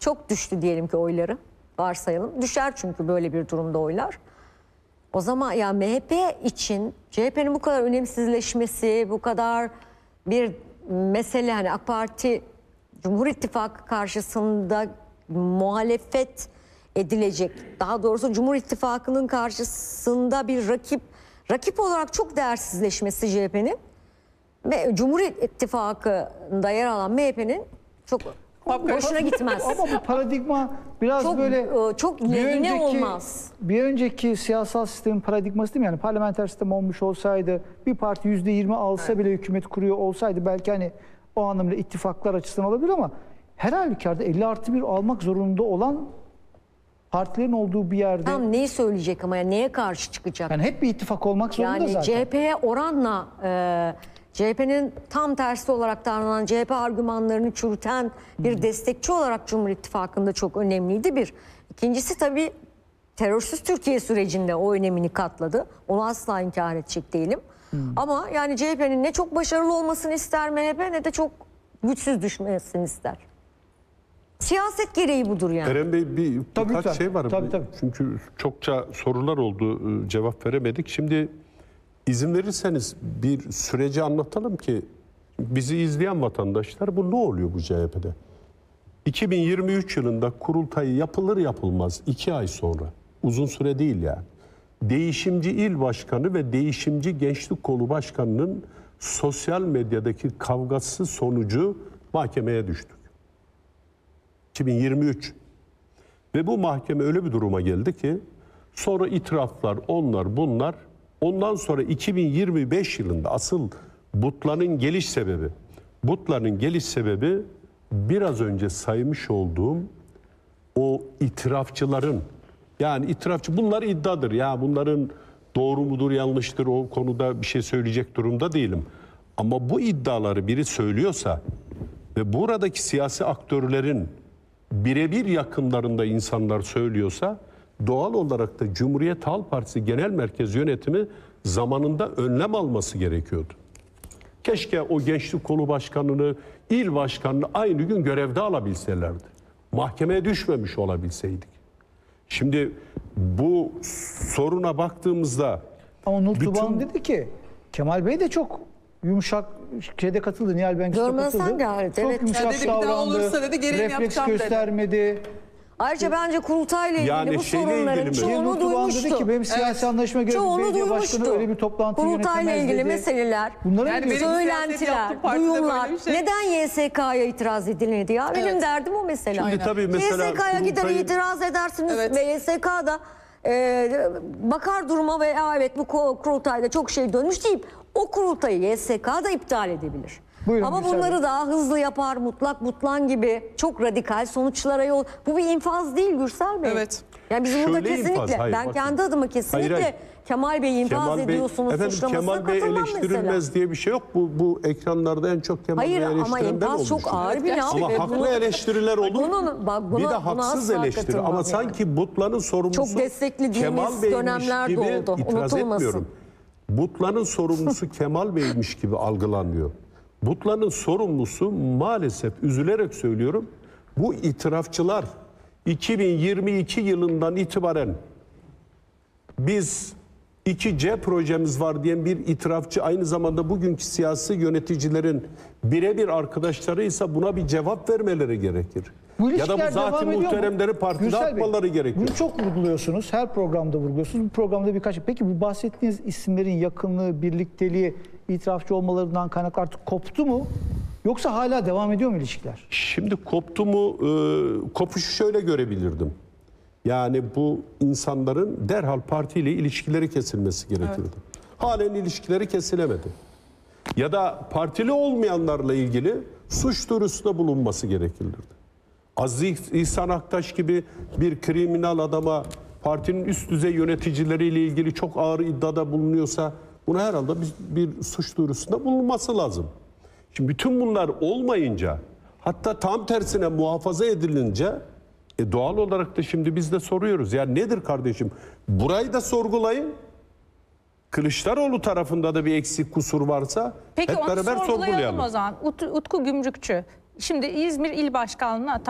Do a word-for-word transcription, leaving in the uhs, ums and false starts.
çok düştü diyelim ki oyları. Varsayalım. Düşer çünkü böyle bir durumda oylar. O zaman ya M H P için C H P'nin bu kadar önemsizleşmesi, bu kadar bir mesele, hani AK Parti Cumhur İttifakı karşısında muhalefet edilecek, daha doğrusu Cumhur İttifakı'nın karşısında bir rakip rakip olarak çok değersizleşmesi C H P'nin ve Cumhur İttifakı'nda yer alan M H P'nin çok hoşuna gitmez. Ama bu paradigma biraz çok, böyle çok bir lehine önceki, olmaz. Bir önceki siyasal sistemin paradigması değil mi? Yani parlamenter sistem olmuş olsaydı, bir parti yüzde yirmi alsa evet. bile hükümet kuruyor olsaydı belki hani o anlamda ittifaklar açısından olabilir ama her halükarda elli artı bir almak zorunda olan partilerin olduğu bir yerde. Tam neyi söyleyecek ama yani neye karşı çıkacak? Yani hep bir ittifak olmak zorunda yani zaten. C H P'ye oranla e, C H P'nin tam tersi olarak davranan, C H P argümanlarını çürüten bir hmm. destekçi olarak Cumhur İttifakı'nda çok önemliydi bir. İkincisi tabii terörsüz Türkiye sürecinde o önemini katladı. Onu asla inkar edecek değilim. Hmm. Ama yani C H P'nin ne çok başarılı olmasını ister M H P ne de çok güçsüz düşmesini ister. Siyaset gereği budur yani. Eren Bey bir tabii birkaç tabii. şey var. Tabii, tabii. Çünkü çokça sorular oldu, cevap veremedik. Şimdi izin verirseniz bir süreci anlatalım ki bizi izleyen vatandaşlar bu ne oluyor bu C H P'de? iki bin yirmi üç yılında kurultayı yapılır yapılmaz iki ay sonra, uzun süre değil yani, değişimci il başkanı ve değişimci gençlik kolu başkanının sosyal medyadaki kavgası sonucu mahkemeye düştük. iki bin yirmi üç ve bu mahkeme öyle bir duruma geldi ki sonra itiraflar, onlar bunlar, ondan sonra iki bin yirmi beş yılında asıl Butlan'ın geliş sebebi Butlan'ın geliş sebebi biraz önce saymış olduğum o itirafçıların, yani itirafçı bunlar iddiadır ya, bunların doğru mudur yanlıştır o konuda bir şey söyleyecek durumda değilim. Ama bu iddiaları biri söylüyorsa ve buradaki siyasi aktörlerin birebir yakınlarında insanlar söylüyorsa doğal olarak da Cumhuriyet Halk Partisi Genel Merkez Yönetimi zamanında önlem alması gerekiyordu. Keşke o gençlik kolu başkanını, il başkanını aynı gün görevde alabilselerdi. Mahkemeye düşmemiş olabilseydik. Şimdi bu soruna baktığımızda... Ama Nur bütün... Tuban dedi ki Kemal Bey de çok yumuşak şeyde katıldı. Nihal Bengüs'te katıldı. Gayret, çok evet. yumuşak dedi, davrandı. Dedi, refleks göstermedi. Dedi. Ayrıca bence kurultayla ilgili yani bu sorunların çoğunu duymuştu. Dedi ki benim siyasi evet. anlaşma göre belediye başkanı öyle bir toplantı yönetemez dedi. Kurultayla ilgili meseleler, yani söylentiler, duyumlar. Şey. Neden Y S K'ya itiraz edilmedi ya? Benim evet. derdim o mesela. Şimdi tabii mesela Y S K'ya gider kurultayı... itiraz edersiniz evet. ve Y S K'da e, bakar duruma ve evet bu kurultayda çok şey dönmüş deyip o kurultayı Y S K'da iptal edebilir. Buyurun, ama bunları abi. daha hızlı yapar, mutlak mutlan gibi çok radikal sonuçlara yol. Bu bir infaz değil Gürsel Bey. Evet. Yani biz burada kesinlikle, infaz, hayır, ben bakın. kendi adıma kesinlikle hayır, hayır. Kemal Bey'i infaz Kemal ediyorsunuz, Bey, suçlamasına Kemal Bey eleştirilmez mesela. diye bir şey yok. Bu, bu ekranlarda en çok Kemal Bey eleştirilen Hayır ama infaz çok ağır bir laf. Ama haklı bunu, eleştiriler olur. Bunun, bak, buna, bir de haksız eleştiri. Ama yani. sanki Butlan'ın sorumlusu çok Kemal Bey'miş gibi oldu. itiraz etmiyorum. Butlan'ın sorumlusu Kemal Bey'miş gibi algılanıyor. Butlan'ın sorumlusu maalesef üzülerek söylüyorum bu itirafçılar. iki bin yirmi iki yılından itibaren biz iki C projemiz var diyen bir itirafçı aynı zamanda bugünkü siyasi yöneticilerin birebir arkadaşlarıysa buna bir cevap vermeleri gerekir. Bu ya da bu zaten muhteremleri partide Gürsel atmaları Bey, gerekiyor. Bunu çok vurguluyorsunuz. Her programda vurguluyorsunuz. Bu programda birkaç... Peki bu bahsettiğiniz isimlerin yakınlığı, birlikteliği, itirafçı olmalarından kaynaklı artık koptu mu? Yoksa hala devam ediyor mu ilişkiler? Şimdi koptu mu? E, kopuşu şöyle görebilirdim. Yani bu insanların derhal partiyle ilişkileri kesilmesi gerekirdi. Evet. Halen ilişkileri kesilemedi. Ya da partili olmayanlarla ilgili suç duyurusunda bulunması gerekirdi. Aziz İhsan Aktaş gibi bir kriminal adama partinin üst düzey yöneticileriyle ilgili çok ağır iddiada bulunuyorsa buna herhalde bir, bir suç duyurusunda bulunması lazım. Şimdi bütün bunlar olmayınca, hatta tam tersine muhafaza edilince e doğal olarak da şimdi biz de soruyoruz. Ya nedir kardeşim? Burayı da sorgulayın. Kılıçdaroğlu tarafında da bir eksik kusur varsa Peki, hep beraber sorgulayalım. o zaman. Ut Utku Gümrükçü. Şimdi İzmir İl Başkanlığı'na